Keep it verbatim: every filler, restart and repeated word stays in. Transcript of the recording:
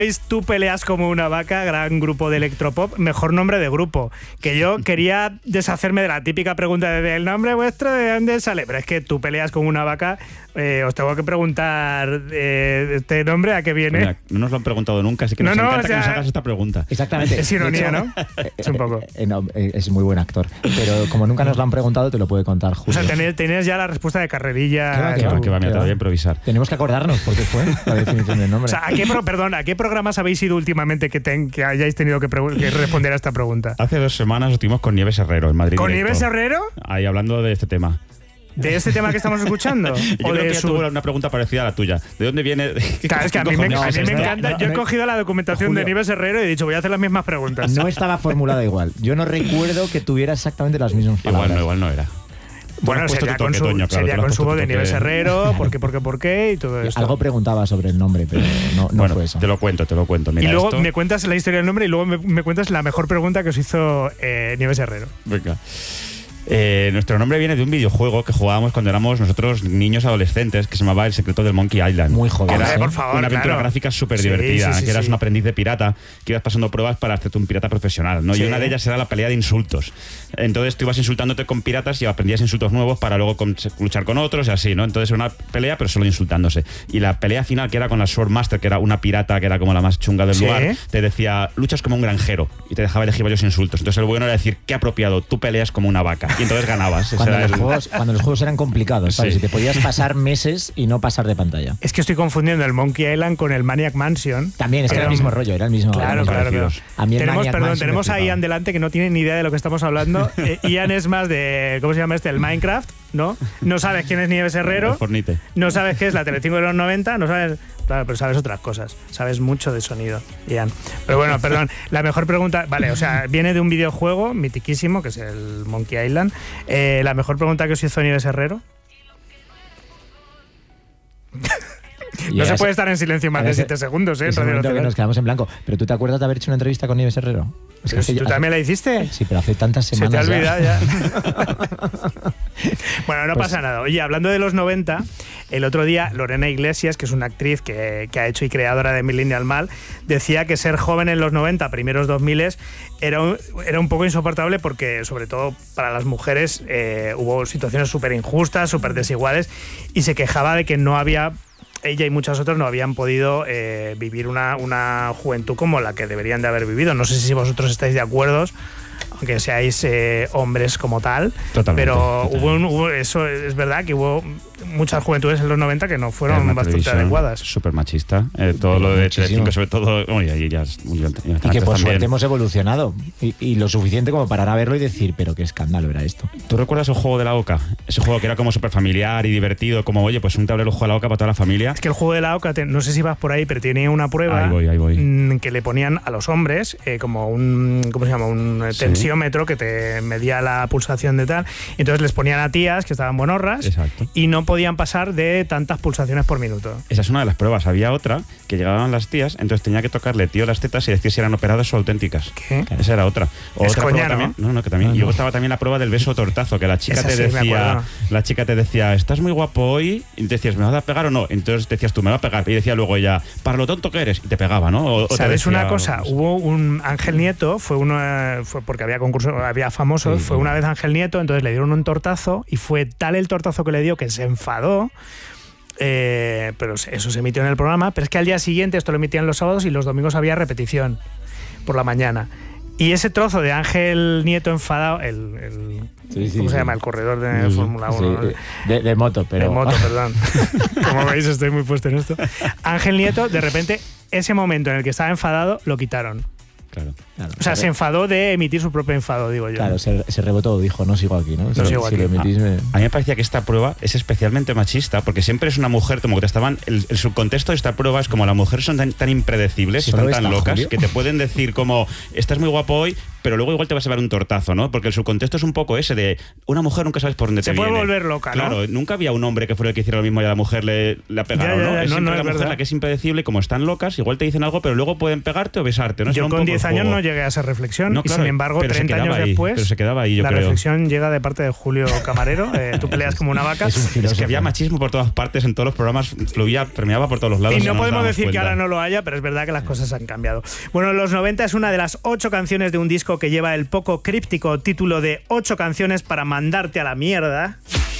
Tú peleas como una vaca, gran grupo de electropop, mejor nombre de grupo. Que yo quería deshacerme de la típica pregunta de ¿el nombre vuestro de dónde sale? Pero es que tú peleas como una vaca, eh, os tengo que preguntar eh, este nombre a qué viene. Mira, no nos lo han preguntado nunca, así que nos no, no, encanta o sea, que nos hagas esta pregunta. Exactamente. Es ironía, hecho, ¿no? Es un poco. Eh, eh, no, eh, es muy buen actor. Pero como nunca nos lo han preguntado, te lo puede contar Julio. O sea, tenés, tenés ya la respuesta de carrerilla. Qué va, Que va, que va, mira, te lo voy a improvisar. Tenemos que acordarnos porque fue la definición del nombre. O sea, ¿a qué, pro, perdón, ¿a qué programas habéis ido últimamente que, ten, que hayáis tenido que, que responder a esta pregunta? Hace dos semanas estuvimos con Nieves Herrero en Madrid. ¿Con directo. Nieves Herrero? Ahí hablando de este tema. ¿De este tema que estamos escuchando? Yo ¿O creo de que su... tuvo una pregunta parecida a la tuya. ¿De dónde viene? Claro, es que a mí me, No, a mí se me está- encanta. no, Yo he no, cogido la documentación Julio. de Nieves Herrero y he dicho, voy a hacer las mismas preguntas. No estaba formulada igual. Yo no recuerdo que tuviera exactamente las mismas palabras. Igual no, igual no era. Bueno, Tú has puesto sería tu con toque, su, Toño, claro, sería tú le has con su puesto voz tu de toque. Nieves Herrero, por qué, por qué, por qué y todo esto. Algo preguntaba sobre el nombre, pero no, no bueno, fue eso. te lo cuento, te lo cuento. Mira, Y luego esto... me cuentas la historia del nombre y luego me, me cuentas la mejor pregunta que os hizo eh, Nieves Herrero. Venga. Eh, nuestro nombre viene de un videojuego que jugábamos cuando éramos nosotros niños adolescentes que se llamaba El secreto del Monkey Island. Muy joven. Que era Hombre, por favor, una aventura claro. gráfica súper Sí, divertida, sí, sí, que eras sí. un aprendiz de pirata, que ibas pasando pruebas para hacerte un pirata profesional, ¿no? Sí. Y una de ellas era la pelea de insultos. Entonces tú ibas insultándote con piratas y aprendías insultos nuevos para luego con- luchar con otros y así, ¿no? Entonces era una pelea pero solo insultándose. Y la pelea final, que era con la Swordmaster, que era una pirata que era como la más chunga del Sí. lugar, te decía, luchas como un granjero, y te dejaba elegir varios insultos. Entonces el bueno era decir, qué apropiado, tú peleas como una vaca. Y entonces ganabas. Ese Cuando era los, el- juegos, cuando los juegos eran complicados, ¿sabes? Sí. Y te podías pasar meses y no pasar de pantalla. Es que estoy confundiendo el Monkey Island con el Maniac Mansion. También, es que era el Era- mismo rollo, era el mismo. Claro, era el mismo. claro, claro. parecidos. A mí el Tenemos, Maniac perdón, Mansion me tenemos a flipaba. Ian delante que no tiene ni idea de lo que estamos hablando. Eh, Ian es más de, ¿cómo se llama este? El Minecraft, ¿no? No sabes quién es Nieves Herrero. El Fornite. No sabes qué es la Telecinco de los noventa, no sabes... Claro, pero sabes otras cosas. Sabes mucho de sonido, Ian. Pero bueno, perdón. La mejor pregunta... Vale, o sea, viene de un videojuego mitiquísimo, que es el Monkey Island. Eh, la mejor pregunta que os hizo Nieves Herrero... Y No era se ese- puede estar en silencio más era de ese- siete segundos, ¿eh? en ese Radio momento que Nacional. nos quedamos en blanco. Pero ¿tú te acuerdas de haber hecho una entrevista con Nieves Herrero? Es que Pero hace- si tú hace- también la hiciste. Sí, pero hace tantas Se te ha semanas ya. olvidado ya. Bueno, no Pues- pasa nada. Oye, hablando de los noventa, el otro día Lorena Iglesias, que es una actriz que, que ha hecho y creadora de Millennial Mal, decía que ser joven en los noventa, primeros dos mil, era un, era un poco insoportable porque, sobre todo para las mujeres, eh, hubo situaciones súper injustas, súper desiguales, y se quejaba de que no había... Ella y muchas otras no habían podido eh, vivir una, una juventud como la que deberían de haber vivido. No sé si vosotros estáis de acuerdo, aunque seáis eh, hombres como tal. Totalmente, Pero totalmente. hubo, un- hubo- eso es verdad que hubo muchas juventudes en los noventa que no Era fueron una bastante televisión adecuadas. súper machista. Eh, todo lo de Muchísimo. Telecinco, sobre todo. Oye, y ya, y Y que por suerte hemos evolucionado. Y, y lo suficiente como para verlo y decir, pero qué escándalo era esto. ¿Tú recuerdas el juego de la oca? Ese juego que era como súper familiar y divertido, como, oye, pues un tablero juego de la oca para toda la familia. Es que el juego de la oca, te- no sé si vas por ahí, pero tenía una prueba Ahí voy, ahí voy. mm, que le ponían a los hombres eh, como un, ¿cómo se llama? Un eh, Sí. tensiómetro que te medía la pulsación de tal. Y entonces les ponían a tías que estaban buenorras Exacto. y no podían pasar de tantas pulsaciones por minuto. Esa es una de las pruebas. Había otra que llegaban las tías, entonces tenía que tocarle tío las tetas y decir si eran operadas o auténticas. ¿Qué? Esa era otra. O Es otra coña, prueba ¿no? también. No, no, que también. No, Y no. luego estaba también la prueba del beso tortazo, que la chica Esa te sí, me decía, acuerdo. la chica te decía, ¿estás muy guapo hoy? Y te decías, ¿me vas a pegar o no? Entonces decías tú, me va a pegar. Y decía luego ella, para lo tonto que eres, y te pegaba, ¿no? O- o te ¿Sabes decía, una cosa? pues, Hubo un Ángel Nieto, fue uno, fue porque había concurso, había famosos, Sí, fue sí. una vez Ángel Nieto, entonces le dieron un tortazo y fue tal el tortazo que le dio que se enfadó. Eh, pero eso se emitió en el programa, pero es que al día siguiente, esto lo emitían los sábados y los domingos había repetición por la mañana. Y ese trozo de Ángel Nieto enfadado, el, el- Sí, sí, ¿cómo se sí. llama? El corredor de Sí, Fórmula sí, uno. ¿no? de, de moto, pero... De moto, perdón. Como veis, estoy muy puesto en esto. Ángel Nieto, de repente, ese momento en el que estaba enfadado, lo quitaron. Claro. Claro, O sea, se enfadó de emitir su propio enfado, digo yo. Claro, se, se rebotó, dijo, no sigo aquí, ¿no? No Si- sigo si aquí. lo emitís, me- A mí me parecía que esta prueba es especialmente machista porque siempre es una mujer, como que te estaban. El, el subcontexto de esta prueba es como las mujeres son tan, tan impredecibles y Solo están tan esta, locas Julio. que te pueden decir como estás muy guapo hoy, pero luego igual te vas a llevar un tortazo, ¿no? Porque el subcontexto es un poco ese de una mujer nunca sabes por dónde Se te puede viene. volver loca, ¿no? Claro, nunca había un hombre que fuera el que hiciera lo mismo y a la mujer le, le pegaron, Ya, ya, ¿no? ya, Es no, siempre no, la es mujer verdad. la que es impredecible, como están locas, igual te dicen algo, pero luego pueden pegarte o besarte, ¿no? Yo Será un con poco diez el años juego. no llegué a esa reflexión, No, y claro, sin embargo, pero se treinta años quedaba ahí, después, pero se quedaba ahí, yo la creo. reflexión llega de parte de Julio Camarero. eh, tú peleas como una vaca. Es un Es que filósofo. había machismo por todas partes, en todos los programas, fluía, permeaba por todos los lados. Y y no nos podemos dábamos decir que cuenta. ahora no lo haya, pero es verdad que las cosas han cambiado. Bueno, Los noventa es una de las ocho canciones de un disco que lleva el poco críptico título de Ocho canciones para mandarte a la mierda.